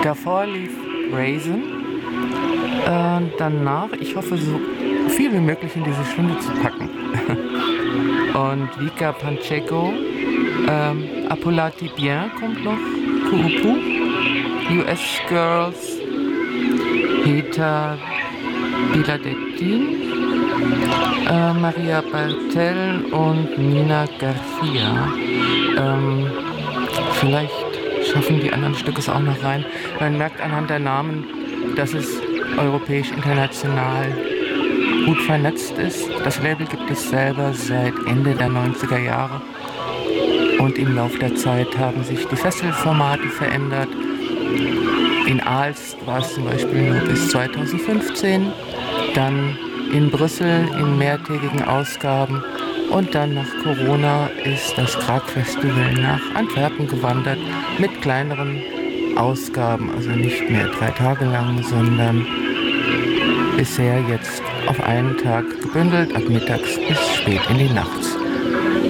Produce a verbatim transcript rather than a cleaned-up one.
Davor lief Raisin. Äh, danach, ich hoffe, so viel wie möglich in diese Stunde zu packen. Und Vika Pancheco, ähm, Apolati Bien kommt noch, Kuupu, U S Girls, Heta Biladettin, äh, Maria Bartel und Nina Garcia. Ähm, vielleicht schaffen die anderen Stücke es auch noch rein. Man merkt anhand der Namen, dass es europäisch international gut vernetzt ist. Das Label gibt es selber seit Ende der neunziger Jahre. Und im Laufe der Zeit haben sich die Festivalformate verändert. In Aalst war es zum Beispiel nur bis zweitausendfünfzehn, dann in Brüssel in mehrtägigen Ausgaben und dann nach Corona ist das Krag-Festival nach Antwerpen gewandert mit kleineren Ausgaben, also nicht mehr drei Tage lang, sondern bisher jetzt auf einen Tag gebündelt, ab mittags bis spät in die Nacht.